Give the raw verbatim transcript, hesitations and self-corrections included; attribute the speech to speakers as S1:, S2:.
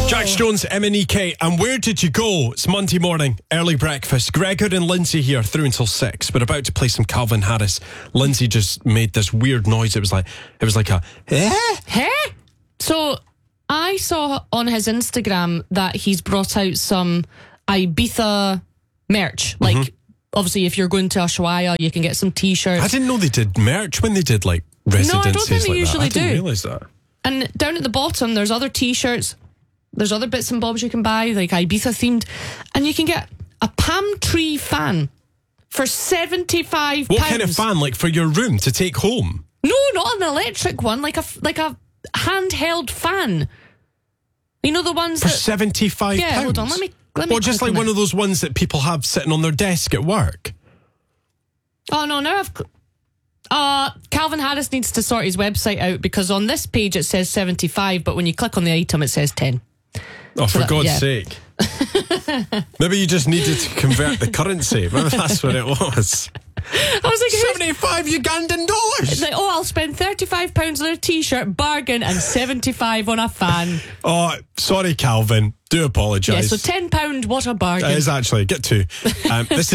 S1: Jax Jones, M and E K, and where did you go? It's Monday morning, early breakfast. Gregor and Lindsay here through until six. We're about to play some Calvin Harris. Lindsay just made this weird noise. It was like it was like a eh?
S2: Hey? So I saw on his Instagram that he's brought out some Ibiza merch. Like, mm-hmm. obviously, if you're going to Ushuaia, you can get some t-shirts.
S1: I didn't know they did merch when they did like residencies. No, I don't think they
S2: like usually
S1: that. I didn't
S2: do.
S1: realise that.
S2: And down at the bottom, there's other t-shirts. There's other bits and bobs you can buy, like Ibiza themed. And you can get a palm tree fan for seventy-five pounds.
S1: What kind of fan? Like for your room to take home?
S2: No, not an electric one. Like a, like a handheld fan. You know the ones
S1: For
S2: that...
S1: seventy-five pounds?
S2: Yeah, hold on. Let me... Let me
S1: well, just like one of those ones that people have sitting on their desk at work.
S2: Oh, no, now I've... Uh, Calvin Harris needs to sort his website out because on this page it says seventy-five, but when you click on the item it says ten.
S1: Oh, for
S2: so that,
S1: God's
S2: yeah.
S1: sake. Maybe you just needed to convert the currency. Maybe that's what it was.
S2: I was like,
S1: seventy-five Ugandan dollars.
S2: It's like, oh, I'll spend thirty-five pounds on a t-shirt, bargain, and seventy-five on a fan.
S1: Oh, sorry, Calvin. Do apologise.
S2: Yeah, so ten pounds, what a bargain.
S1: It is actually. Get two. Um, this is